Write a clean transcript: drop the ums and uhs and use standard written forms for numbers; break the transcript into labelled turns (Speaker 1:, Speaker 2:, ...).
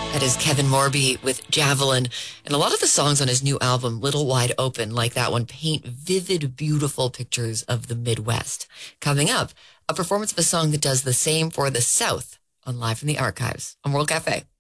Speaker 1: That is Kevin Morby with Javelin. And a lot of the songs on his new album, Little Wide Open, like that one, paint vivid, beautiful pictures of the Midwest. Coming up, a performance of a song that does the same for the South on Live from the Archives on World Cafe.